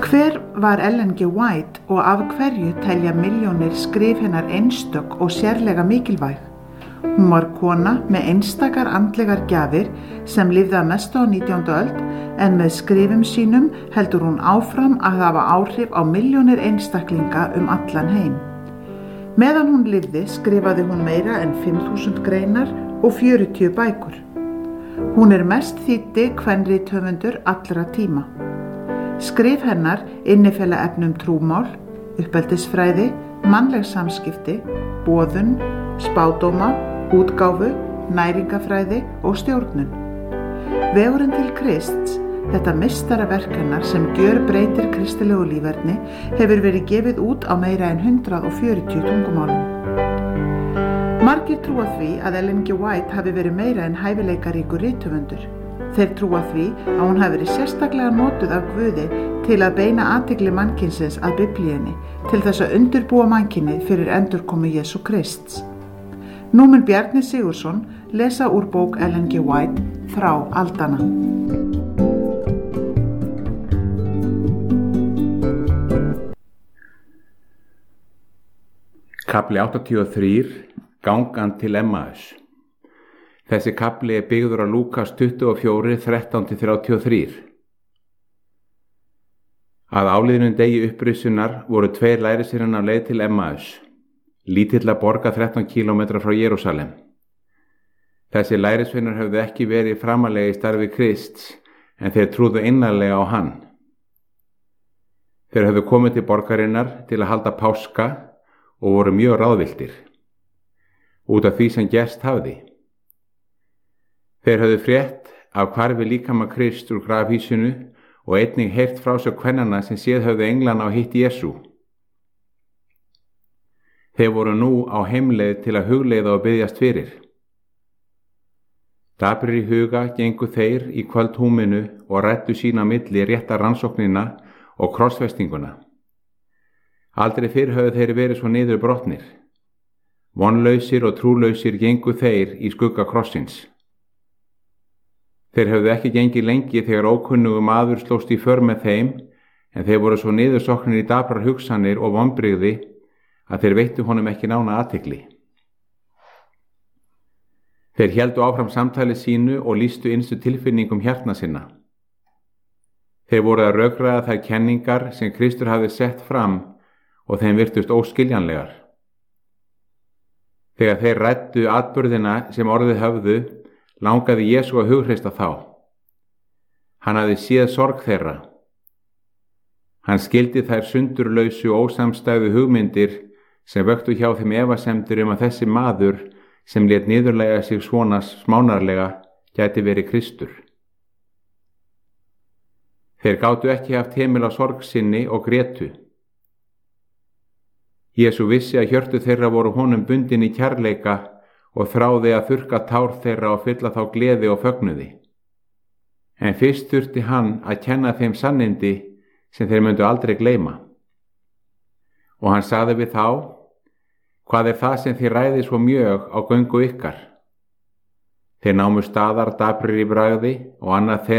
Hver var Ellen G. White og af hverju telja milljónir skrif hennar einstök og sérlega mikilvæg? Hún var kona með einstakar andlegar gjafir sem lifði að mestu á 19. öld en með skrifum sínum heldur hún áfram að hafa áhrif á milljónir einstaklinga allan heim. Meðan hún lifði skrifaði hún meira en 5.000 greinar og 40 bækur. Hún mest þýddi kvenrithöfundur allra tíma. Skrif hennar innifela efni trúmál, uppeldisfræði, mannleg samskipti, boðun, spádóma, útgáfu, næringafræði og stjórnun. Vegurinn til Krists, þetta meistaraverk hennar sem gjörbreytir kristilegu líferni, hefur verið gefið út á meira en 140 tungumálum. Margir trúa því að Ellen G. White hafi verið meira en hæfileikaríkur rithöfundur. Þeir trúa því að hún hafi verið sérstaklega notuð af Guði til að beina athygli mannkynsins að Biblíunni til þess að undirbúa mannkynið fyrir endurkomu Jesú Krists. Nú mun Bjarni Sigurðsson lesa úr bók Ellen G. White Þrá aldanna. Kafli 83, Gangan til Emmaus. Þessi kafli byggður á Lúkas 24, 13-33. Að áliðnum degi upprisunar voru 2 lærisveinar á leið til Emmaus, lítilla borga 13 kílómetra frá Jerúsalem. Þessi lærisveinar höfðu ekki verið framarlega í starfi Krists, en þeir trúðu innarlega á hann. Þeir höfðu komið til borgarinnar til að halda páska og voru mjög ráðvilltir, út af því sem gerst hafði. Þeir höfðu frétt af hvarfi líkama Krist úr grafhýsinu og einnig heyrt frá sér kvennanna sem séð höfðu englana og hitt Jesú. Þeir voru nú á heimleið til að hugleiða og biðjast fyrir. Daprir í huga gengu þeir í kvöldhúminu og ræddu sín á milli rétta rannsóknina og krossfestinguna. Aldrei fyrr höfðu þeir verið svo niður brotnir. Vonlausir og trúlausir gengu þeir í skugga krossins. Þeir höfðu ekki gengið lengi þegar ókunnugur maður slóst í för með þeim, en þeir voru svo niðursoknir í daprar hugsanir og vonbrigði að þeir veittu honum ekki nána athygli. Þeir héldu áfram samtali sínu og lýstu innstu tilfinningum hjartna sinna. Þeir voru að rökræða þær kenningar sem Kristur hafði sett fram og þeim virtust óskiljanlegar. Þegar þeir ræddu atburðina sem orðið höfðu, langaði Jesú að hughreysta þá. Hann hafði séð sorg þeirra. Hann skildi þær sundurlausu og ósamstæðu hugmyndir sem vöktu hjá þeim efasemdir að þessi maður sem lét niðurlæga sig svona smánarlega gæti verið Kristur. Þeir gátu ekki haft heimil á sorg sinni og grétu. Jesú vissi að hjörtu þeirra voru honum bundin í kærleika og þráði að þurrka tár þeirra og fylla þá gleði og fögnuði. En fyrst þurfti hann að kenna þeim sannindi sem þeir myndu aldrei gleyma. Og hann sagði við þá: Hvað það sem þið ræðið svo mjög á göngu ykkar? Þeir námu staðar daprir í bragði og annað þeirra